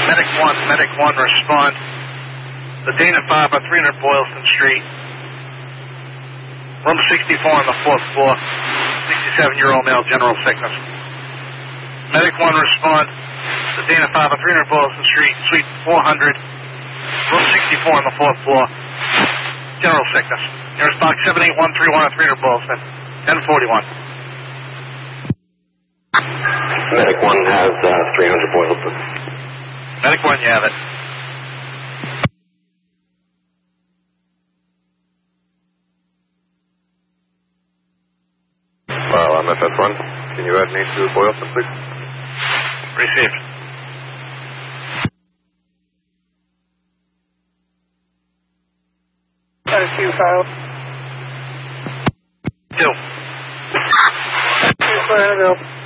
Medic 1, respond. The Dana 5 on 300 Boylston Street. Room 64 on the 4th floor. 67-year-old male, general sickness. Medic 1, respond. The Dana 5 on 300 Boylston Street, Suite 400. Room 64 on the 4th floor. General sickness. Nearest box 78131 on 300 Boylston. 1041. Medic 1 has 300 Boylston. Medic 1, you have it. MFS 1, can you add me to Boylston, please? Received. Status 2, Kyle. 2. 2,